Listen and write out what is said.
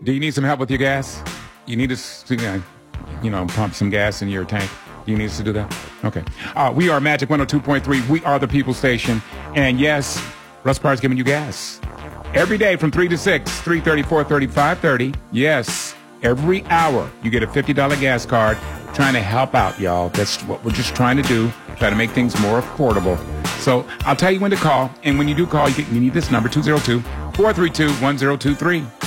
Do you need some help with your gas? You need us to, pump some gas in your tank? Do you need us to do that? Okay. We are Magic 102.3. We are the People Station. And yes, Russ Parr's giving you gas. Every day from 3 to 6, 3:30, 4:30, 5:30. Yes, every hour you get a $50 gas card. Trying to help out, y'all. That's what we're just trying to do. Try to make things more affordable. So I'll tell you when to call. And when you do call, you need this number, 202-432-1023.